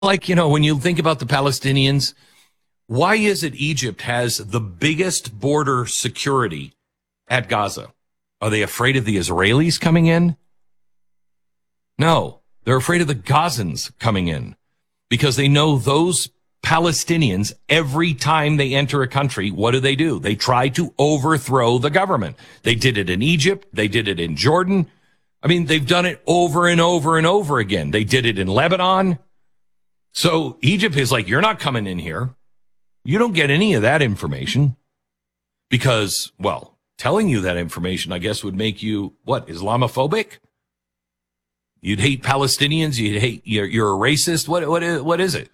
like, when you think about the Palestinians, why is it Egypt has the biggest border security at Gaza? Are they afraid of the Israelis coming in? No, they're afraid of the Gazans coming in because they know those Palestinians, every time they enter a country, what do? They try to overthrow the government. They did it in Egypt. They did it in Jordan. I mean, they've done it over and over and over again. They did it in Lebanon. So Egypt is like, you're not coming in here. You don't get any of that information because, well, telling you that information, I guess, would make you, what, Islamophobic? You'd hate Palestinians. You'd hate, you're a racist. What is it?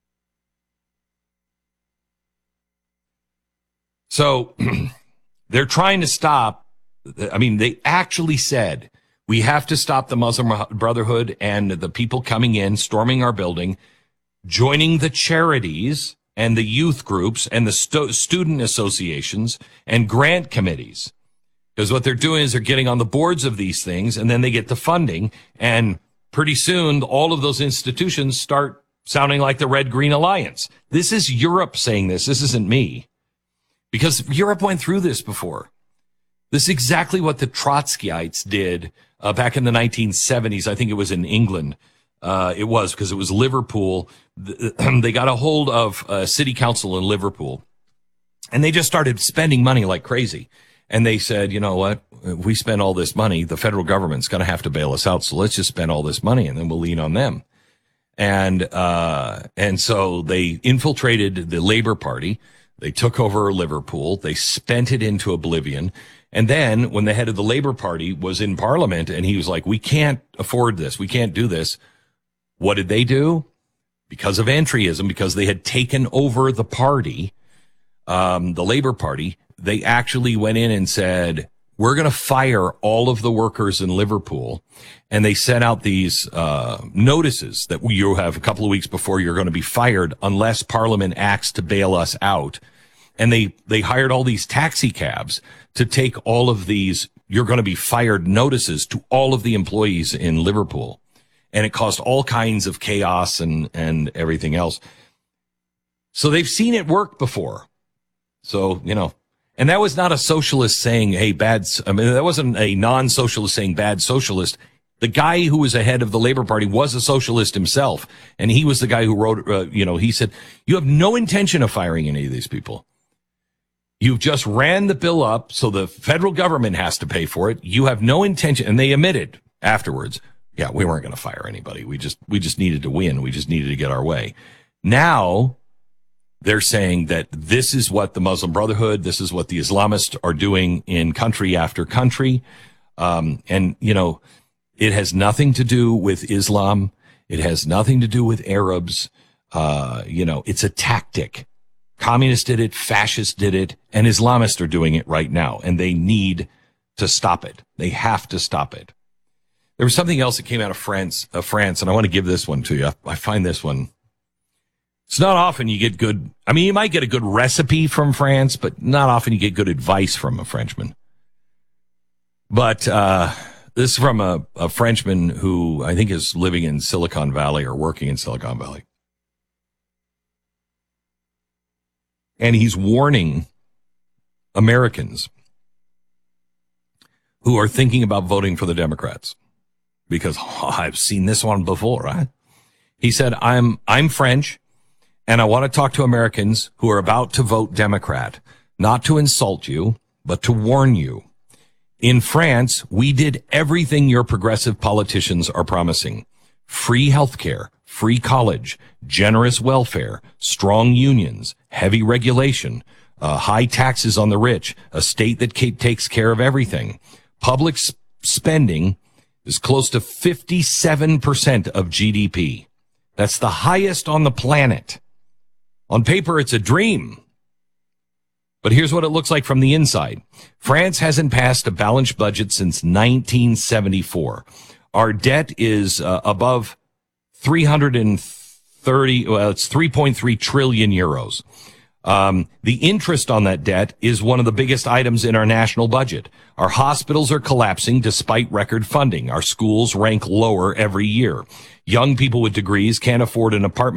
So they're trying to stop. I mean, they actually said, we have to stop the Muslim Brotherhood and the people coming in, storming our building, joining the charities and the youth groups and the student associations and grant committees. Because what they're doing is they're getting on the boards of these things, and then they get the funding, and pretty soon all of those institutions start sounding like the Red-Green Alliance. This is Europe saying this. This isn't me. Because Europe went through this before. This is exactly what the Trotskyites did back in the 1970s. I think it was in England. It was because it was Liverpool. They got a hold of city council in Liverpool, and they just started spending money like crazy. And they said, you know what? If we spend all this money, the federal government's going to have to bail us out. So let's just spend all this money, and then we'll lean on them. And so they infiltrated the Labour Party. They took over Liverpool. They spent it into oblivion. And then when the head of the Labour Party was in Parliament and he was like, we can't afford this. We can't do this. What did they do? Because of entryism, because they had taken over the party, the Labour Party, they actually went in and said, we're going to fire all of the workers in Liverpool. And they sent out these notices that you have a couple of weeks before you're going to be fired unless Parliament acts to bail us out. And they hired all these taxi cabs to take all of these you're going to be fired notices to all of the employees in Liverpool. And it caused all kinds of chaos and everything else. So they've seen it work before. So, and that was not a socialist saying, hey, that wasn't a non-socialist saying bad socialist. The guy who was ahead of the Labour Party was a socialist himself. And he was the guy who wrote, he said, you have no intention of firing any of these people. You've just ran the bill up so the federal government has to pay for it. You have no intention. And they admitted afterwards, yeah, we weren't going to fire anybody. We just needed to win. We just needed to get our way. Now they're saying that this is what the Muslim Brotherhood, this is what the Islamists are doing in country after country. It has nothing to do with Islam. It has nothing to do with Arabs. It's a tactic. Communists did it, fascists did it, and Islamists are doing it right now, and they need to stop it. They have to stop it. There was something else that came out of France, and I want to give this one to you. I find this one. It's not often you get good. I mean, you might get a good recipe from France, but not often you get good advice from a Frenchman. But this is from a Frenchman who I think is living in Silicon Valley or working in Silicon Valley. And he's warning Americans who are thinking about voting for the Democrats because I've seen this one before, right? He said, I'm French and I want to talk to Americans who are about to vote Democrat, not to insult you, but to warn you. In France, we did everything your progressive politicians are promising. Free healthcare, free college, generous welfare, strong unions, heavy regulation, high taxes on the rich, a state that takes care of everything. Public spending is close to 57% of GDP. That's the highest on the planet. On paper, it's a dream. But here's what it looks like from the inside. France hasn't passed a balanced budget since 1974. Our debt is above 330, well, it's 3.3 trillion euros. The interest on that debt is one of the biggest items in our national budget. Our hospitals are collapsing despite record funding. Our schools rank lower every year. Young people with degrees can't afford an apartment